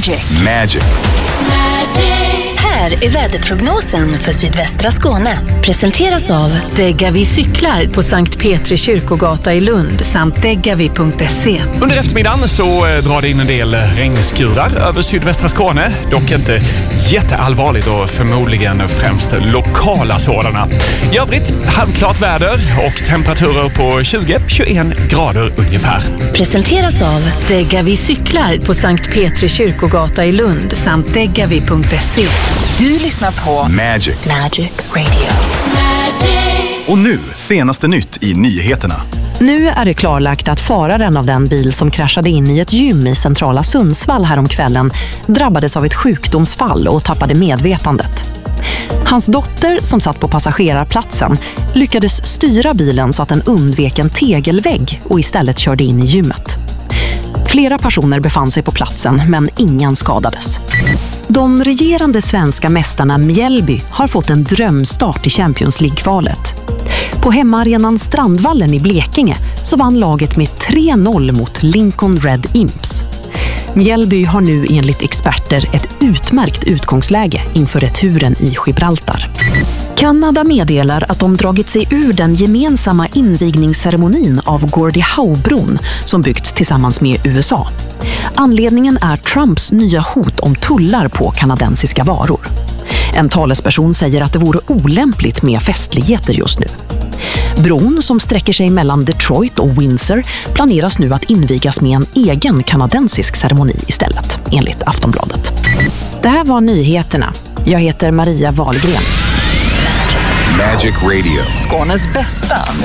Magic. Här är väderprognosen för sydvästra Skåne. Presenteras av Degavi cyklar på Sankt Petri kyrkogata i Lund samt degavi.se. Under eftermiddagen så drar det in en del regnskurar över sydvästra Skåne. Dock inte jätteallvarligt och förmodligen främst lokala sådana. I övrigt halvklart väder och temperaturer på 20-21 grader ungefär. Presenteras av Degavi cyklar på Sankt Petri kyrkogata i Lund samt degavi.se. Du lyssnar på Magic. Magic Radio. Och nu, senaste nytt i nyheterna. Nu är det klarlagt att föraren av den bil som kraschade in i ett gym i centrala Sundsvall häromkvällen drabbades av ett sjukdomsfall och tappade medvetandet. Hans dotter, som satt på passagerarplatsen, lyckades styra bilen så att den undvek en tegelvägg och istället körde in i gymmet. Flera personer befann sig på platsen, men ingen skadades. De regerande svenska mästarna Mjällby har fått en drömstart i Champions League-kvalet. På hemmaarenan Strandvallen i Blekinge så vann laget med 3-0 mot Lincoln Red Imps. Mjällby har nu enligt experter ett utmärkt utgångsläge inför returen i Gibraltar. Kanada meddelar att de dragit sig ur den gemensamma invigningsceremonin av Gordie Howe-bron som byggts tillsammans med USA. Anledningen är Trumps nya hot om tullar på kanadensiska varor. En talesperson säger att det vore olämpligt med festligheter just nu. Bron, som sträcker sig mellan Detroit och Windsor, planeras nu att invigas med en egen kanadensisk ceremoni istället, enligt Aftonbladet. Det här var nyheterna. Jag heter Maria Wahlgren. Magic Radio. Skånes bästa